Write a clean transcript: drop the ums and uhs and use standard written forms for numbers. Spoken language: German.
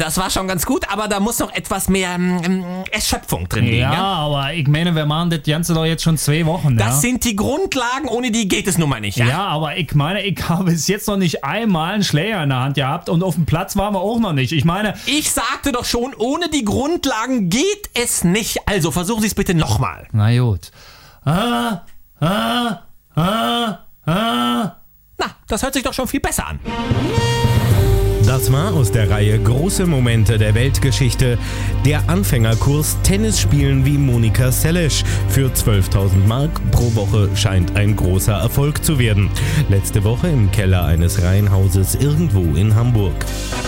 das war schon ganz gut, aber da muss noch etwas mehr Erschöpfung drin liegen. Ja, aber ich meine, wir machen das Ganze doch jetzt schon 2 Wochen. Das sind die Grundlagen, ohne die geht es nun mal nicht. Ja, aber ich meine, ich habe bis jetzt noch nicht einmal einen Schläger in der Hand gehabt und auf dem Platz waren wir auch noch nicht. Ich meine... Ich sagte doch schon, ohne die Grundlagen geht es nicht. Also versuchen Sie es bitte nochmal. Na gut. Na, das hört sich doch schon viel besser an. Das war aus der Reihe Große Momente der Weltgeschichte der Anfängerkurs Tennis spielen wie Monika Seles. Für 12.000 Mark pro Woche scheint ein großer Erfolg zu werden. Letzte Woche im Keller eines Reihenhauses irgendwo in Hamburg.